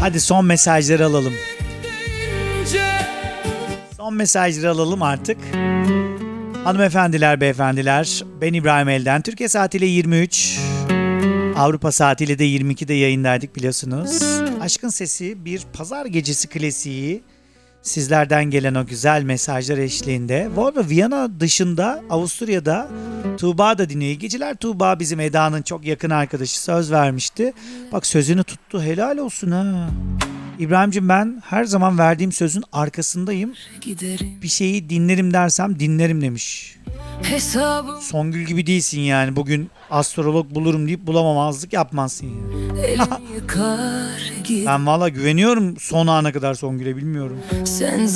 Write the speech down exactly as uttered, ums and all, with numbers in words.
Hadi son mesajları alalım. Son mesajları alalım artık. Hanımefendiler, beyefendiler, ben İbrahim Elden. Türkiye saatiyle yirmi üç, Avrupa saatiyle de yirmi ikide yayındaydık biliyorsunuz. Aşkın Sesi bir pazar gecesi klasiği. Sizlerden gelen o güzel mesajlar eşliğinde. Bu arada Viyana dışında Avusturya'da Tuğba da dinliyor. İyi geceler Tuğba, bizim Eda'nın çok yakın arkadaşı, söz vermişti. Bak sözünü tuttu, helal olsun ha. İbrahim'cim, ben her zaman verdiğim sözün arkasındayım. Bir şeyi dinlerim dersem dinlerim demiş. Songül gibi değilsin yani, bugün astrolog bulurum deyip bulamamazlık yapmazsın yani. Ben valla güveniyorum son ana kadar Songül'e, bilmiyorum. Sen